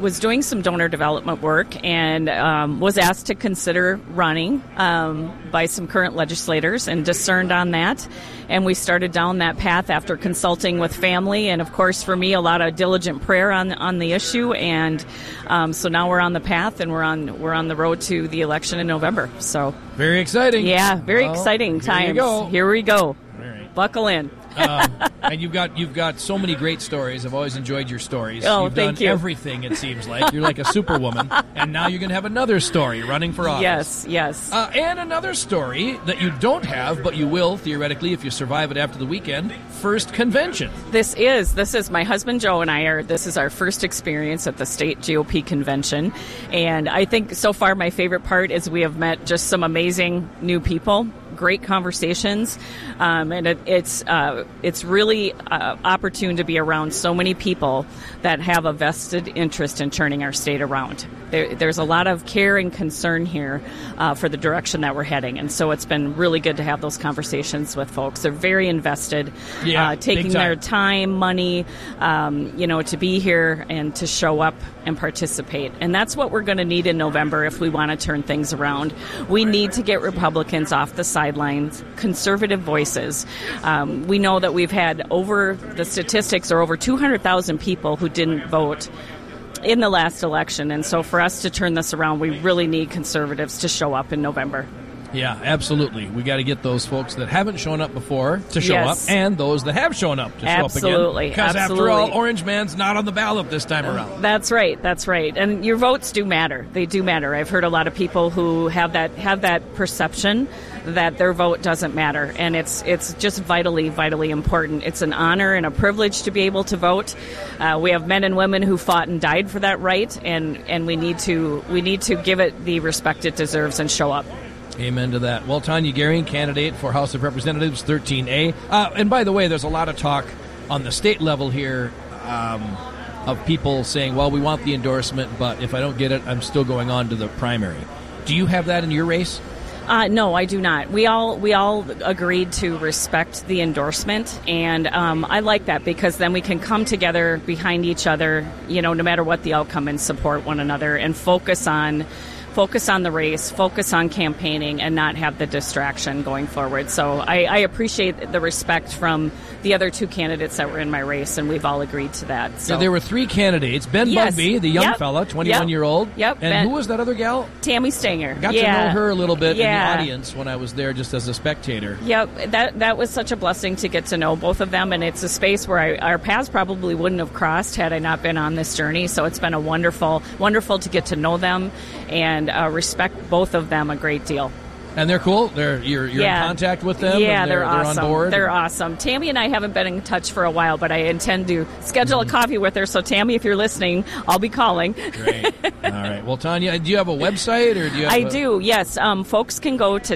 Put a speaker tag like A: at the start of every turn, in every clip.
A: was doing some donor development work and was asked to consider running by some current legislators and discerned on that. And we started down that path after consulting with family and, of course, for me, a lot of diligent prayer on the issue. And so now we're on the path and we're on the road to the election in November. So
B: very exciting.
A: Yeah, very exciting times. Here we go.
B: All right.
A: Buckle in.
B: And you've got so many great stories. I've always enjoyed your stories.
A: Oh,
B: you've
A: thank
B: done
A: you.
B: Everything, it seems like. You're like a superwoman. And now you're going to have another story running for office.
A: Yes.
B: And another story that you don't have, but you will, theoretically, if you survive it after the weekend. First convention.
A: This is my husband Joe and I this is our first experience at the state GOP convention. And I think so far my favorite part is we have met just some amazing new people. Great conversations, and it's really opportune to be around so many people that have a vested interest in turning our state around. There's a lot of care and concern here for the direction that we're heading, and so it's been really good to have those conversations with folks. They're very invested, taking their time, money, to be here and to show up and participate. And that's what we're going to need in November if we want to turn things around. We need to get Republicans off the sidelines, conservative voices. We know that we've had over 200,000 people who didn't vote in the last election. And so for us to turn this around, we really need conservatives to show up in November.
B: Yeah, absolutely. We got to get those folks that haven't shown up before to show up, and those that have shown up to show up again. Because after all, Orange Man's not on the ballot this time around.
A: That's right. And your votes do matter. They do matter. I've heard a lot of people who have that perception that their vote doesn't matter, and it's just vitally important. It's an honor and a privilege to be able to vote. We have men and women who fought and died for that right, and we need to give it the respect it deserves and show up.
B: Amen to that. Well, Tanya Gehring, candidate for House of Representatives 13A. And by the way, there's a lot of talk on the state level here of people saying, well, we want the endorsement, but if I don't get it, I'm still going on to the primary. Do you have that in your race?
A: No, I do not. We all agreed to respect the endorsement, and I like that because then we can come together behind each other, no matter what the outcome, and support one another and focus on the race, focus on campaigning, and not have the distraction going forward. So I appreciate the respect from the other two candidates that were in my race, and we've all agreed to that. So
B: there were three candidates. Ben Bugby, the young fella, 21-year-old.
A: Yep.
B: And who was that other gal?
A: Tammy Stanger.
B: Got to know her a little bit in the audience when I was there just as a spectator.
A: Yep. That was such a blessing to get to know both of them, and it's a space where our paths probably wouldn't have crossed had I not been on this journey. So it's been a wonderful to get to know them and respect both of them a great deal.
B: And they're cool? You're in contact with them?
A: Yeah,
B: and
A: they're awesome.
B: On board?
A: They're awesome. Tammy and I haven't been in touch for a while, but I intend to schedule a coffee with her. So, Tammy, if you're listening, I'll be calling.
B: Great. All right. Well, Tanya, do you have a website? Or do you have
A: I do, yes. Folks can go to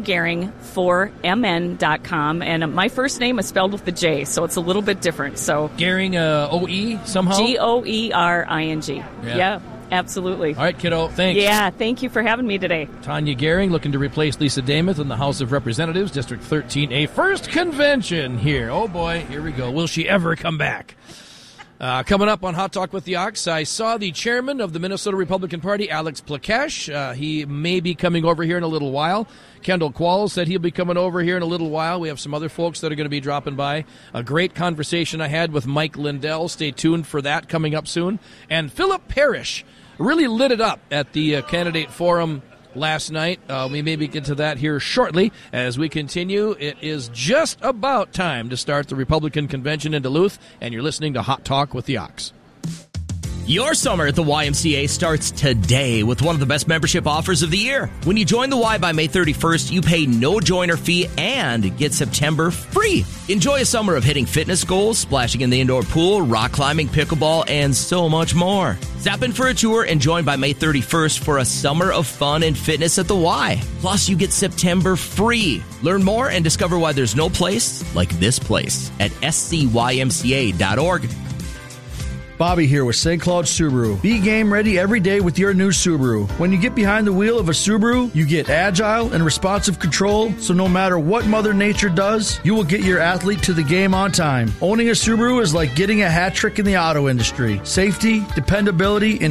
A: TanyaGehring4MN.com, and my first name is spelled with the J, so it's a little bit different. So
B: Gehring, O-E somehow?
A: G-O-E-R-I-N-G. Yeah. Absolutely.
B: All right, kiddo. Thanks.
A: Yeah, thank you for having me today.
B: Tanya Gehring looking to replace Lisa Dameth in the House of Representatives, District 13A. First convention here. Oh, boy. Here we go. Will she ever come back? Coming up on Hot Talk with the Ox, I saw the chairman of the Minnesota Republican Party, Alex Plakesh. He may be coming over here in a little while. Kendall Qualls said he'll be coming over here in a little while. We have some other folks that are going to be dropping by. A great conversation I had with Mike Lindell. Stay tuned for that coming up soon. And Philip Parrish really lit it up at the candidate forum last night. We may get to that here shortly as we continue. It is just about time to start the Republican convention in Duluth, and you're listening to Hot Talk with the Ox.
C: Your summer at the YMCA starts today with one of the best membership offers of the year. When you join the Y by May 31st, you pay no joiner fee and get September free. Enjoy a summer of hitting fitness goals, splashing in the indoor pool, rock climbing, pickleball, and so much more. Zap in for a tour and join by May 31st for a summer of fun and fitness at the Y. Plus, you get September free. Learn more and discover why there's no place like this place at scymca.org.
D: Bobby here with St. Cloud Subaru. Be game ready every day with your new Subaru. When you get behind the wheel of a Subaru, you get agile and responsive control, so no matter what Mother Nature does, you will get your athlete to the game on time. Owning a Subaru is like getting a hat trick in the auto industry. Safety, dependability, and